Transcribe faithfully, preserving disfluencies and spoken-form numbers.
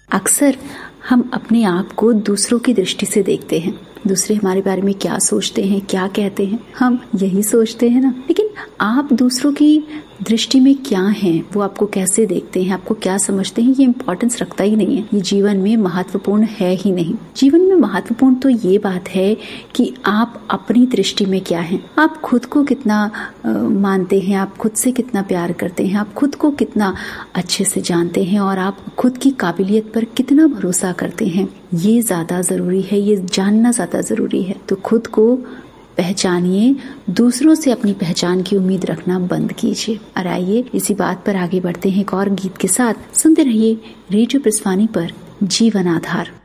अक्सर हम अपने आप को दूसरों की दृष्टि से देखते हैं, दूसरे हमारे बारे में क्या सोचते हैं, क्या कहते हैं, हम यही सोचते हैं ना। लेकिन आप दूसरों की दृष्टि में क्या हैं, वो आपको कैसे देखते हैं, आपको क्या समझते हैं, ये इम्पोर्टेंस रखता ही नहीं है। ये जीवन में महत्वपूर्ण है ही नहीं। जीवन में महत्वपूर्ण तो ये बात है कि आप अपनी दृष्टि में क्या हैं, आप खुद को कितना आ, मानते हैं, आप खुद से कितना प्यार करते हैं, आप खुद को कितना अच्छे से जानते हैं और आप खुद की काबिलियत पर कितना भरोसा करते हैं। ये ज्यादा जरूरी है, ये जानना ज्यादा जरूरी है। तो खुद को पहचानिए, दूसरों से अपनी पहचान की उम्मीद रखना बंद कीजिए। और आइए इसी बात पर आगे बढ़ते हैं एक और गीत के साथ। सुनते रहिए रेडियो प्रसवानी पर जीवन आधार।